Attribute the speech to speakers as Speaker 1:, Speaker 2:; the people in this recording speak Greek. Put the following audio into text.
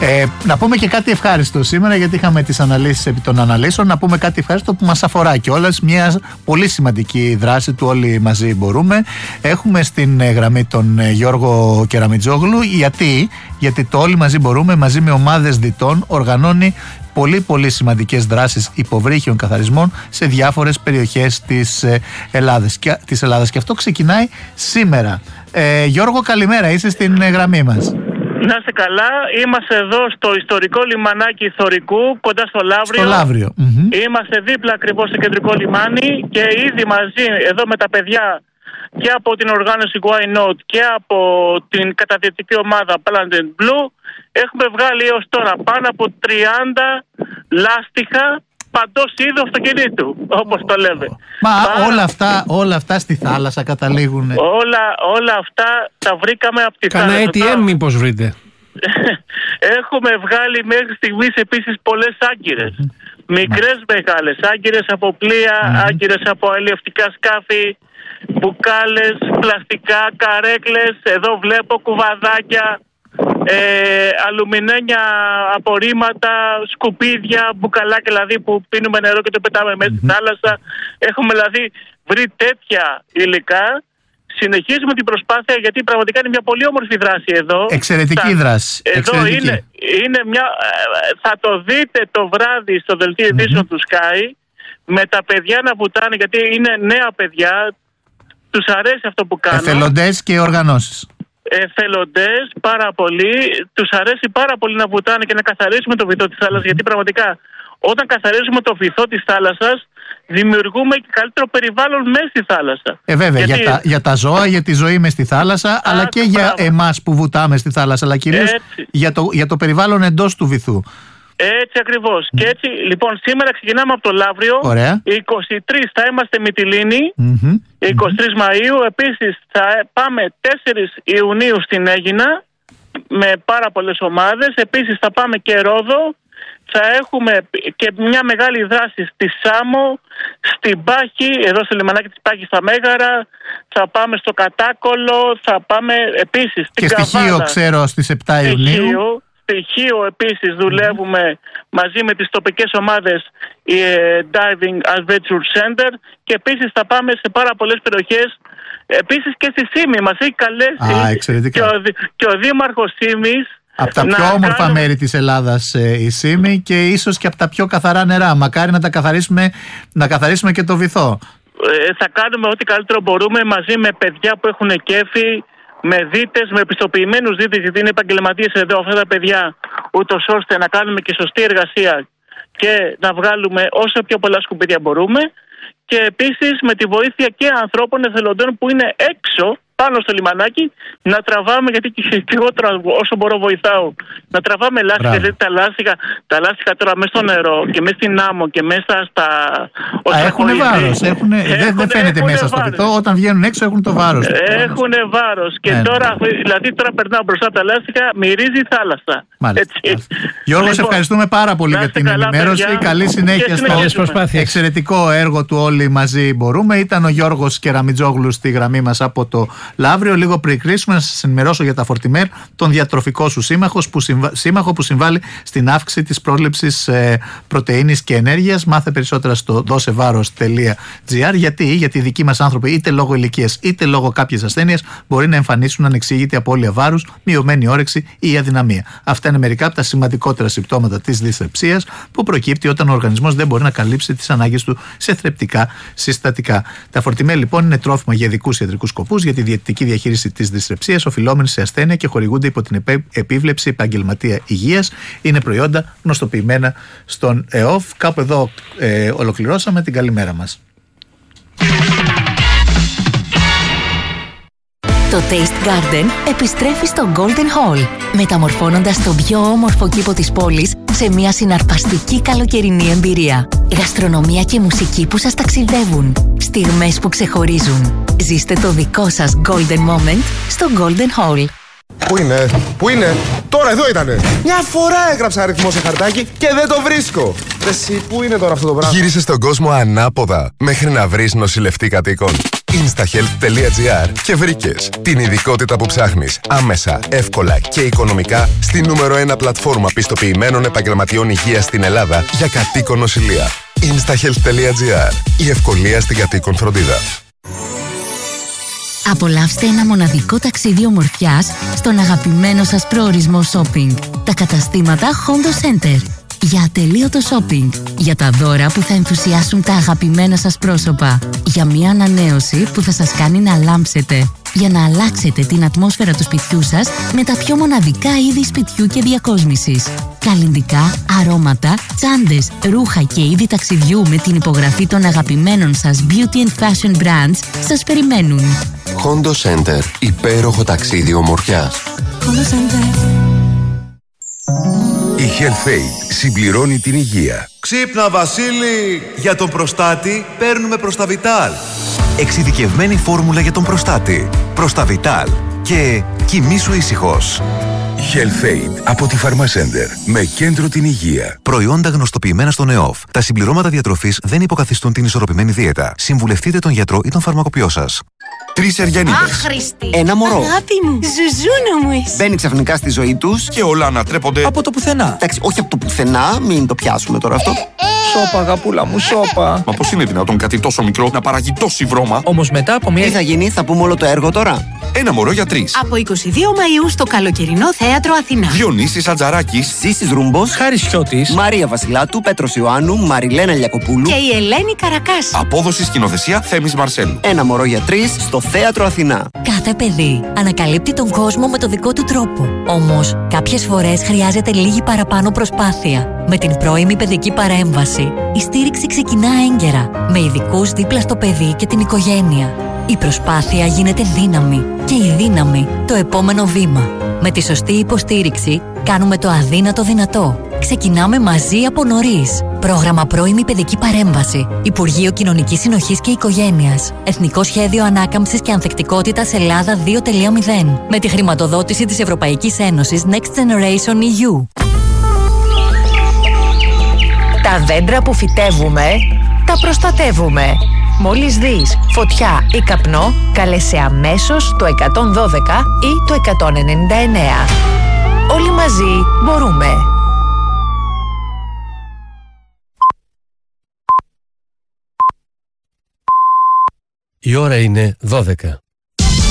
Speaker 1: Να πούμε και κάτι ευχάριστο σήμερα, γιατί είχαμε τις αναλύσεις επί των αναλύσεων. Να πούμε κάτι ευχάριστο που μας αφορά κιόλας. Μια πολύ σημαντική δράση του Όλοι Μαζί Μπορούμε. Έχουμε στην γραμμή τον Γιώργο Κεραμιτζόγλου. Γιατί το Όλοι Μαζί Μπορούμε, μαζί με ομάδες διτών, οργανώνει πολύ σημαντικές δράσεις υποβρύχιων καθαρισμών σε διάφορες περιοχές της Ελλάδας. Και αυτό ξεκινάει σήμερα. Γιώργο, καλημέρα, είσαι στην γραμμή μας.
Speaker 2: Να είστε καλά, είμαστε εδώ στο ιστορικό λιμανάκι Θωρικού, κοντά στο Λαύριο. Είμαστε δίπλα ακριβώς στο κεντρικό λιμάνι και ήδη μαζί εδώ με τα παιδιά και από την οργάνωση Why Not και από την καταδιετική ομάδα Planet Blue έχουμε βγάλει έως τώρα πάνω από 30 λάστιχα παντός είδου αυτοκινήτου, όπως το λέμε.
Speaker 1: Μα όλα αυτά στη θάλασσα καταλήγουν.
Speaker 2: Όλα αυτά τα βρήκαμε από τη θάλασσα.
Speaker 3: Κανένα ATM μήπως βρείτε?
Speaker 2: Έχουμε βγάλει μέχρι στιγμής επίσης πολλές άγκυρες. Μικρές, μεγάλες άγκυρες από πλοία, άγκυρες από αλλιευτικά σκάφη, μπουκάλες, πλαστικά, καρέκλες, εδώ βλέπω κουβαδάκια, αλουμινένια απορρίμματα, σκουπίδια, μπουκαλάκια δηλαδή που πίνουμε νερό και το πετάμε μέσα στη θάλασσα. Έχουμε δηλαδή βρει τέτοια υλικά. Συνεχίζουμε την προσπάθεια γιατί πραγματικά είναι μια πολύ όμορφη δράση εδώ.
Speaker 1: Εξαιρετική δράση.
Speaker 2: Εδώ είναι μια. Θα το δείτε το βράδυ στο δελτίο ειδήσεων του Sky με τα παιδιά να βουτάνε, γιατί είναι νέα παιδιά. Τους αρέσει αυτό που κάνουν.
Speaker 1: Εθελοντές και οργανώσεις.
Speaker 2: Εθελοντές πάρα πολύ. Τους αρέσει πάρα πολύ να βουτάνε και να καθαρίσουμε το βυθό της θάλασσας, γιατί πραγματικά όταν καθαρίζουμε το βυθό της θάλασσας δημιουργούμε και καλύτερο περιβάλλον μέσα στη θάλασσα.
Speaker 1: Βέβαια, γιατί για τα ζώα, για τη ζωή μες στη θάλασσα, αλλά και για εμάς που βουτάμε στη θάλασσα, αλλά κυρίως για το περιβάλλον εντός του βυθού.
Speaker 2: Έτσι ακριβώς. Και έτσι, λοιπόν, σήμερα ξεκινάμε από το Λαύριο.
Speaker 1: Ωραία.
Speaker 2: 23 θα είμαστε Μυτιλήνη. 23 Μαΐου. Επίσης θα πάμε 4 Ιουνίου στην Αίγινα με πάρα πολλές ομάδες. Επίσης θα πάμε και Ρόδο. Θα έχουμε και μια μεγάλη δράση στη Σάμο, στην Πάχη, εδώ στο λιμανάκι της Πάχης στα Μέγαρα. Θα πάμε στο Κατάκολο. Θα πάμε επίσης στην Καβάδα.
Speaker 1: Και στη Χίο, ξέρω, στις 7 Ιουνίου.
Speaker 2: Στη Χίο επίσης δουλεύουμε μαζί με τις τοπικές ομάδες Diving Adventure Center και επίσης θα πάμε σε πάρα πολλές περιοχές. Επίσης και στη Σύμη μας έχει καλέσει και ο Δήμαρχος Σύμης.
Speaker 1: Από τα πιο όμορφα μέρη της Ελλάδας η Σύμη και ίσως και από τα πιο καθαρά νερά. Μακάρι να καθαρίσουμε και το βυθό.
Speaker 2: Θα κάνουμε ό,τι καλύτερο μπορούμε μαζί με παιδιά που έχουν κέφι, με δίτες, με επιστοποιημένους δίτες, γιατί είναι επαγγελματίες εδώ αυτά τα παιδιά, ούτως ώστε να κάνουμε και σωστή εργασία και να βγάλουμε όσο πιο πολλά σκουπίδια μπορούμε. Και επίσης με τη βοήθεια και ανθρώπων εθελοντών που είναι έξω, πάνω στο λιμανάκι, να τραβάμε, γιατί και εγώ όσο μπορώ βοηθάω, να τραβάμε λάστιχα, γιατί τα λάστιχα τώρα μέσα στο νερό και μέσα στην άμμο και μέσα στα...
Speaker 1: Έχουν βάρος, δεν φαίνεται μέσα στο βυθό, όταν βγαίνουν έξω έχουν το βάρος.
Speaker 2: Έχουν βάρος και τώρα περνάω μπροστά από τα λάστιχα, μυρίζει η θάλασσα.
Speaker 1: Γιώργο, σε ευχαριστούμε πάρα πολύ για την ενημέρωση. Καλή συνέχεια στο εξαιρετικό έργο του Όλοι Μαζί Μπορούμε. Ήταν ο Γιώργος Κεραμιτζόγλου στη γραμμή μας από το Λαύριο. Λίγο πριν κλείσουμε, να σας ενημερώσω για τα Φορτιμέρ, τον διατροφικό σου σύμμαχο που συμβάλλει στην αύξηση της πρόληψης πρωτεΐνης και ενέργειας. Μάθε περισσότερα στο δώσεβάρος.gr. Γιατί οι δικοί μας άνθρωποι, είτε λόγω ηλικίας είτε λόγω κάποιες ασθένειας, μπορεί να εμφανίσουν ανεξήγητη απώλεια βάρους, μειωμένη όρεξη ή αδυναμία. Αυτά είναι μερικά από τα σημαντικότερα συμπτώματα της δυσθρεψίας που προκύπτει όταν ο οργανισμός δεν μπορεί να καλύψει τις ανάγκες του σε θρεπτικά συστατικά. Τα Φορτιμέρ λοιπόν είναι τρόφιμα για ειδικούς ιατρικούς σκοπούς, για τη διαιτητική διαχείριση της δυσθρεψίας, οφειλόμενη σε ασθένεια και χορηγούνται υπό την επίβλεψη επαγγελματία υγείας. Είναι προϊόντα γνωστοποιημένα στον ΕΟΦ. Κάπου εδώ ολοκληρώσαμε. Την καλημέρα μας.
Speaker 4: Το Taste Garden επιστρέφει στο Golden Hall, μεταμορφώνοντας τον πιο όμορφο κήπο της πόλης σε μια συναρπαστική καλοκαιρινή εμπειρία. Γαστρονομία και μουσική που σας ταξιδεύουν. Στιγμές που ξεχωρίζουν. Ζήστε το δικό σας Golden Moment στο Golden Hall.
Speaker 5: Πού είναι, τώρα εδώ ήτανε. Μια φορά έγραψα αριθμό σε χαρτάκι και δεν το βρίσκω. Εσύ, πού είναι τώρα αυτό το πράγμα?
Speaker 6: Γύρισε στον κόσμο ανάποδα μέχρι να βρεις νοσηλευτή κατοίκων.
Speaker 3: instahealth.gr και βρήκες την ειδικότητα που ψάχνεις άμεσα, εύκολα και οικονομικά στη νούμερο 1 πλατφόρμα πιστοποιημένων επαγγελματιών υγείας στην Ελλάδα για κατοίκον νοσηλεία. instahealth.gr. Η ευκολία στην κατοίκον φροντίδα.
Speaker 4: Απολαύστε ένα μοναδικό ταξίδι ομορφιάς στον αγαπημένο σας προορισμό shopping. Τα καταστήματα Hondo Center. Για ατελείωτο shopping. Για τα δώρα που θα ενθουσιάσουν τα αγαπημένα σας πρόσωπα. Για μια ανανέωση που θα σας κάνει να λάμψετε. Για να αλλάξετε την ατμόσφαιρα του σπιτιού σας με τα πιο μοναδικά είδη σπιτιού και διακόσμησης. Καλλυντικά, αρώματα, τσάντες, ρούχα και είδη ταξιδιού με την υπογραφή των αγαπημένων σας beauty and fashion brands σας περιμένουν.
Speaker 6: Hondo Center. Υπέροχο ταξίδι ομορφιάς.
Speaker 4: Hondo Center.
Speaker 7: Η HealthAid συμπληρώνει την υγεία.
Speaker 8: Ξύπνα Βασίλη! Για τον προστάτη παίρνουμε Προσταβιτάλ.
Speaker 9: Εξειδικευμένη φόρμουλα για τον προστάτη. Προσταβιτάλ. Και κοιμήσου ήσυχος.
Speaker 7: HealthAid από τη Pharmacenter. Με κέντρο την υγεία.
Speaker 9: Προϊόντα γνωστοποιημένα στον ΕΟΦ. Τα συμπληρώματα διατροφής δεν υποκαθιστούν την ισορροπημένη δίαιτα. Συμβουλευτείτε τον γιατρό ή τον φαρμακοποιό σας.
Speaker 10: 3 Εριανίδες.
Speaker 11: Άχρηστη.
Speaker 10: Ένα μωρό.
Speaker 11: Αγάπη μου. Ζουζούνα μου εσύ.
Speaker 10: Μπαίνει ξαφνικά στη ζωή τους
Speaker 8: Και όλα ανατρέπονται
Speaker 10: από το πουθενά. Εντάξει, όχι από το πουθενά, μην το πιάσουμε τώρα αυτό. Σώπα, αγαπούλα μου, σώπα.
Speaker 8: Μα πώς είναι δυνατόν κάτι τόσο μικρό να παράγει τόση βρώμα?
Speaker 10: Όμως μετά από μία. Τι θα γίνει, θα πούμε όλο το έργο τώρα.
Speaker 8: Ένα μωρό για 3.
Speaker 11: Από 22 Μαΐου στο καλοκαιρινό θέατρο Αθηνά.
Speaker 8: Διονύσης Ατζαράκης,
Speaker 10: Ζήσης Ρούμπος, Χάρης Χιώτης, Μαρία Βασιλάτου, Πέτρος Ιωάννου, Μαριλένα Λιακοπούλου
Speaker 11: Και η Ελένη Καρακάση.
Speaker 8: απόδοση σκηνοθεσία Θέμης Μαρσέλου.
Speaker 10: Ένα μωρό για 3 στο θέατρο Αθηνά.
Speaker 4: Κάθε παιδί ανακαλύπτει τον κόσμο με το δικό του τρόπο. Όμως, κάποιες φορές χρειάζεται λίγη παραπάνω προσπάθεια. Με την πρώιμη παιδική παρέμβαση, η στήριξη ξεκινά έγκαιρα, με ειδικούς δίπλα στο παιδί και την οικογένεια. Η προσπάθεια γίνεται δύναμη και η δύναμη το επόμενο βήμα. Με τη σωστή υποστήριξη κάνουμε το αδύνατο δυνατό. Ξεκινάμε μαζί από νωρίς. Πρόγραμμα πρώιμη παιδική παρέμβαση. Υπουργείο Κοινωνικής Συνοχής και Οικογένειας. Εθνικό Σχέδιο Ανάκαμψης και Ανθεκτικότητας Ελλάδα 2.0. Με τη χρηματοδότηση της Ευρωπαϊκής Ένωσης Next Generation EU.
Speaker 12: Τα δέντρα που φυτεύουμε, τα προστατεύουμε. Μόλις δεις φωτιά ή καπνό, κάλεσε αμέσως το 112 ή το 199. Όλοι μαζί μπορούμε.
Speaker 13: Η ώρα είναι 12.